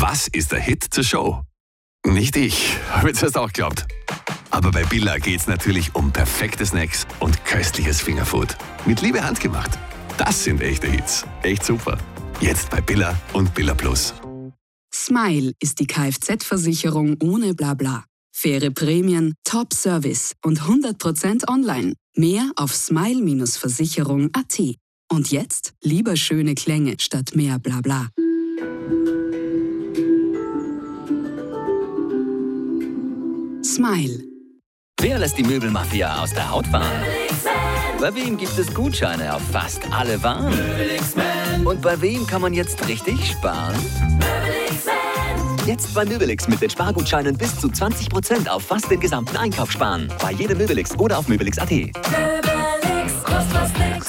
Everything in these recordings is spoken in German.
Was ist der Hit zur Show? Nicht ich, habe jetzt erst auch geglaubt. Aber bei Billa geht's natürlich um perfekte Snacks und köstliches Fingerfood. Mit Liebe handgemacht. Das sind echte Hits. Echt super. Jetzt bei Billa und Billa Plus. Smile ist die Kfz-Versicherung ohne Blabla. Faire Prämien, Top-Service und 100% online. Mehr auf smile-versicherung.at. Und jetzt lieber schöne Klänge statt mehr Blabla. Smile. Wer lässt die Möbelmafia aus der Haut fahren? Bei wem gibt es Gutscheine auf fast alle Waren? Und bei wem kann man jetzt richtig sparen? Jetzt bei Möbelix mit den Spargutscheinen bis zu 20% auf fast den gesamten Einkauf sparen. Bei jedem Möbelix oder auf Möbelix.at. Möbelix, kostet was nix.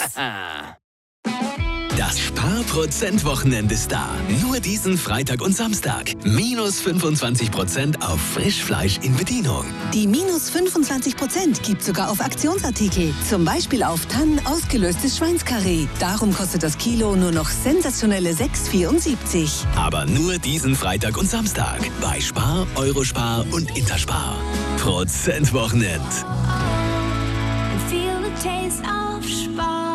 Das Sparprozent-Wochenende ist da. Nur diesen Freitag und Samstag. Minus 25% auf Frischfleisch in Bedienung. Die minus 25% gibt sogar auf Aktionsartikel. Zum Beispiel auf Tannen ausgelöstes Schweinskarree. Darum kostet das Kilo nur noch sensationelle 6,74. Aber nur diesen Freitag und Samstag. Bei Spar, Eurospar und Interspar. Prozentwochenend. Feel the taste of Spar.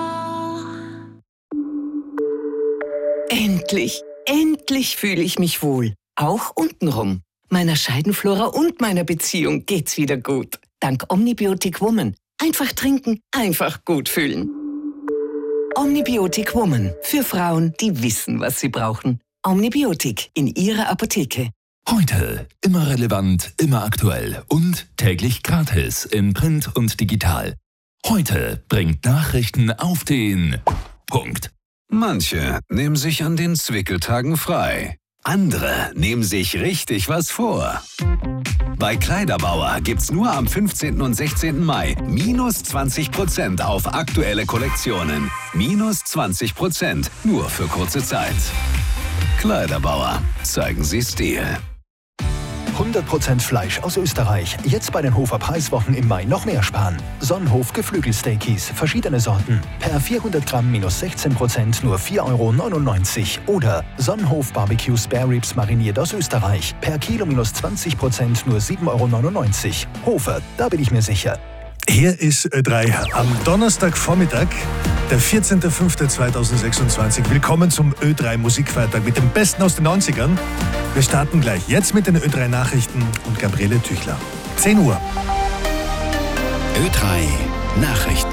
Endlich fühle ich mich wohl. Auch untenrum. Meiner Scheidenflora und meiner Beziehung geht's wieder gut. Dank Omnibiotic Woman. Einfach trinken, einfach gut fühlen. Omnibiotic Woman. Für Frauen, die wissen, was sie brauchen. Omnibiotic in ihrer Apotheke. Heute immer relevant, immer aktuell und täglich gratis in Print und digital. Heute bringt Nachrichten auf den Punkt. Manche nehmen sich an den Zwickeltagen frei. Andere nehmen sich richtig was vor. Bei Kleiderbauer gibt's nur am 15. und 16. Mai minus 20% auf aktuelle Kollektionen. Minus 20%, nur für kurze Zeit. Kleiderbauer, zeigen Sie Stil. 100% Fleisch aus Österreich. Jetzt bei den Hofer Preiswochen im Mai noch mehr sparen. Sonnenhof Geflügelsteakies, verschiedene Sorten. Per 400 Gramm minus 16%, nur 4,99 €. Oder Sonnenhof Barbecue Spare Ribs mariniert aus Österreich. Per Kilo minus 20%, nur 7,99 €. Hofer, da bin ich mir sicher. Hier ist Ö3 am Donnerstagvormittag, der 14.05.2026. Willkommen zum Ö3 Musikfreitag mit dem Besten aus den 90ern. Wir starten gleich jetzt mit den Ö3 Nachrichten und Gabriele Tüchler. 10 Uhr. Ö3 Nachrichten.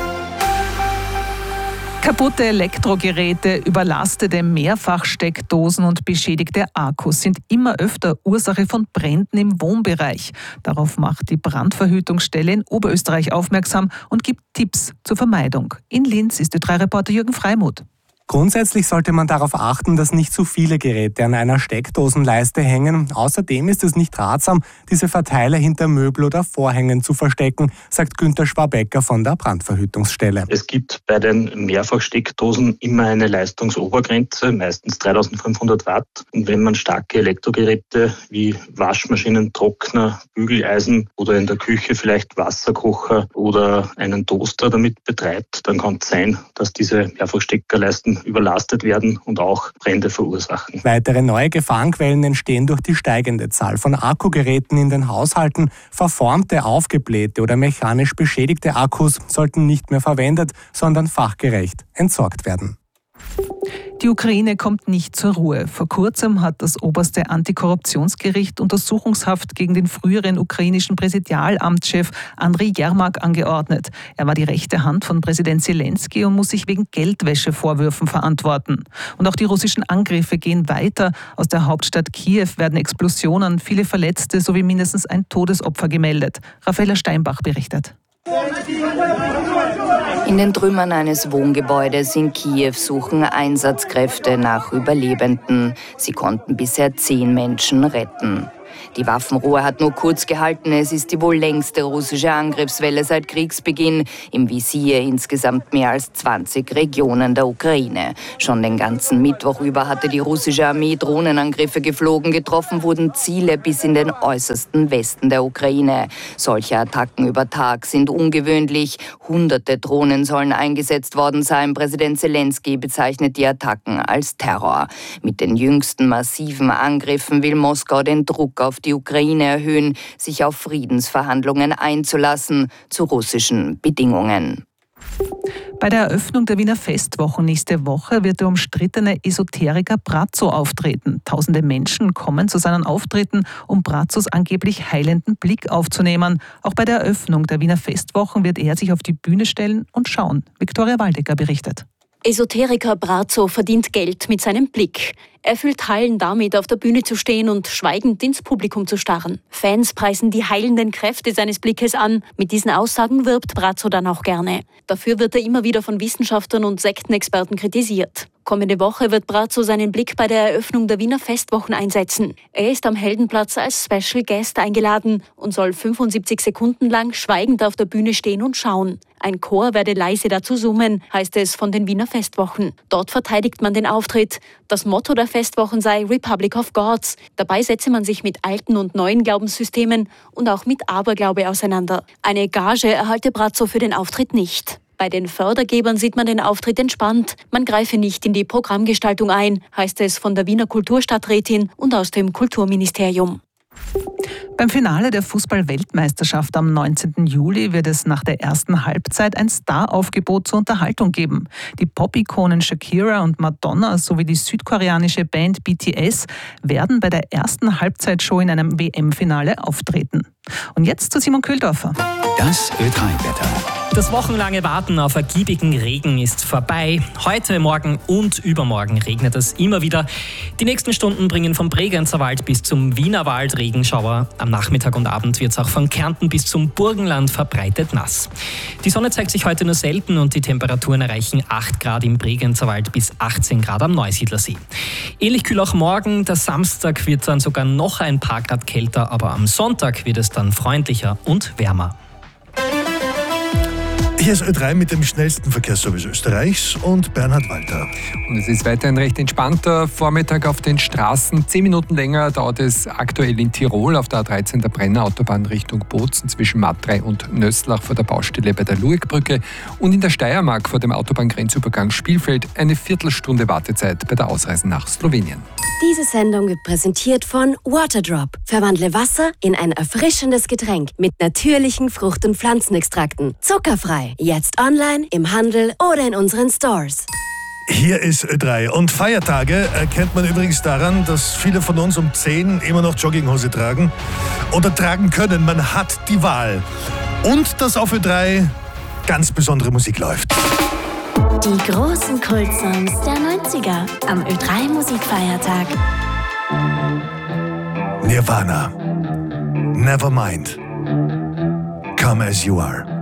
Kaputte Elektrogeräte, überlastete Mehrfachsteckdosen und beschädigte Akkus sind immer öfter Ursache von Bränden im Wohnbereich. Darauf macht die Brandverhütungsstelle in Oberösterreich aufmerksam und gibt Tipps zur Vermeidung. In Linz ist Ö3-Reporter Jürgen Freimuth. Grundsätzlich sollte man darauf achten, dass nicht zu viele Geräte an einer Steckdosenleiste hängen. Außerdem ist es nicht ratsam, diese Verteiler hinter Möbel oder Vorhängen zu verstecken, sagt Günther Schwabecker von der Brandverhütungsstelle. Es gibt bei den Mehrfachsteckdosen immer eine Leistungsobergrenze, meistens 3500 Watt. Und wenn man starke Elektrogeräte wie Waschmaschinen, Trockner, Bügeleisen oder in der Küche vielleicht Wasserkocher oder einen Toaster damit betreibt, dann kann es sein, dass diese Mehrfachsteckerleisten überlastet werden und auch Brände verursachen. Weitere neue Gefahrenquellen entstehen durch die steigende Zahl von Akkugeräten in den Haushalten. Verformte, aufgeblähte oder mechanisch beschädigte Akkus sollten nicht mehr verwendet, sondern fachgerecht entsorgt werden. Die Ukraine kommt nicht zur Ruhe. Vor kurzem hat das oberste Antikorruptionsgericht Untersuchungshaft gegen den früheren ukrainischen Präsidialamtschef Andriy Jermak angeordnet. Er war die rechte Hand von Präsident Zelensky und muss sich wegen Geldwäschevorwürfen verantworten. Und auch die russischen Angriffe gehen weiter. Aus der Hauptstadt Kiew werden Explosionen, viele Verletzte sowie mindestens ein Todesopfer gemeldet. Raffaella Steinbach berichtet. In den Trümmern eines Wohngebäudes in Kiew suchen Einsatzkräfte nach Überlebenden. Sie konnten bisher 10 Menschen retten. Die Waffenruhe hat nur kurz gehalten. Es ist die wohl längste russische Angriffswelle seit Kriegsbeginn. Im Visier insgesamt mehr als 20 Regionen der Ukraine. Schon den ganzen Mittwoch über hatte die russische Armee Drohnenangriffe geflogen. Getroffen wurden Ziele bis in den äußersten Westen der Ukraine. Solche Attacken über Tag sind ungewöhnlich. Hunderte Drohnen sollen eingesetzt worden sein. Präsident Zelensky bezeichnet die Attacken als Terror. Mit den jüngsten massiven Angriffen will Moskau den Druck auf die Ukraine erhöhen, sich auf Friedensverhandlungen einzulassen zu russischen Bedingungen. Bei der Eröffnung der Wiener Festwochen nächste Woche wird der umstrittene Esoteriker Brazzo auftreten. Tausende Menschen kommen zu seinen Auftritten, um Brazzos angeblich heilenden Blick aufzunehmen. Auch bei der Eröffnung der Wiener Festwochen wird er sich auf die Bühne stellen und schauen. Viktoria Waldecker berichtet. Esoteriker Brazzo verdient Geld mit seinem Blick. Er füllt Hallen damit, auf der Bühne zu stehen und schweigend ins Publikum zu starren. Fans preisen die heilenden Kräfte seines Blickes an. Mit diesen Aussagen wirbt Brazzo dann auch gerne. Dafür wird er immer wieder von Wissenschaftlern und Sektenexperten kritisiert. Kommende Woche wird Brazzo seinen Blick bei der Eröffnung der Wiener Festwochen einsetzen. Er ist am Heldenplatz als Special Guest eingeladen und soll 75 Sekunden lang schweigend auf der Bühne stehen und schauen. Ein Chor werde leise dazu summen, heißt es von den Wiener Festwochen. Dort verteidigt man den Auftritt. Das Motto der Festwochen sei Republic of Gods. Dabei setze man sich mit alten und neuen Glaubenssystemen und auch mit Aberglaube auseinander. Eine Gage erhalte Brazzo für den Auftritt nicht. Bei den Fördergebern sieht man den Auftritt entspannt. Man greife nicht in die Programmgestaltung ein, heißt es von der Wiener Kulturstadträtin und aus dem Kulturministerium. Beim Finale der Fußball-Weltmeisterschaft am 19. Juli wird es nach der ersten Halbzeit ein Star-Aufgebot zur Unterhaltung geben. Die Pop-Ikonen Shakira und Madonna sowie die südkoreanische Band BTS werden bei der ersten Halbzeitshow in einem WM-Finale auftreten. Und jetzt zu Simon Kühldorfer. Das Ö3-Wetter. Das wochenlange Warten auf ergiebigen Regen ist vorbei. Heute, morgen und übermorgen regnet es immer wieder. Die nächsten Stunden bringen vom Bregenzer Wald bis zum Wiener Wald Regenschauer. Am Nachmittag und Abend wird es auch von Kärnten bis zum Burgenland verbreitet nass. Die Sonne zeigt sich heute nur selten und die Temperaturen erreichen 8 Grad im Bregenzer Wald bis 18 Grad am Neusiedlersee. Ähnlich kühl auch morgen. Der Samstag wird dann sogar noch ein paar Grad kälter, aber am Sonntag wird es dann freundlicher und wärmer. Hier ist Ö3 mit dem schnellsten Verkehrsservice Österreichs und Bernhard Walter. Und es ist weiterhin recht entspannter Vormittag auf den Straßen. 10 Minuten länger dauert es aktuell in Tirol auf der A13 der Brenner Autobahn Richtung Bozen zwischen Matrei und Nöstlach vor der Baustelle bei der Luegbrücke und in der Steiermark vor dem Autobahngrenzübergang Spielfeld eine Viertelstunde Wartezeit bei der Ausreise nach Slowenien. Diese Sendung wird präsentiert von Waterdrop. Verwandle Wasser in ein erfrischendes Getränk mit natürlichen Frucht- und Pflanzenextrakten. Zuckerfrei. Jetzt online, im Handel oder in unseren Stores. Hier ist Ö3. Und Feiertage erkennt man übrigens daran, dass viele von uns um 10 immer noch Jogginghose tragen oder tragen können. Man hat die Wahl. Und dass auf Ö3 ganz besondere Musik läuft. Die großen Kultsongs der 90er am Ö3 Musikfeiertag. Nirvana. Nevermind. Come as you are.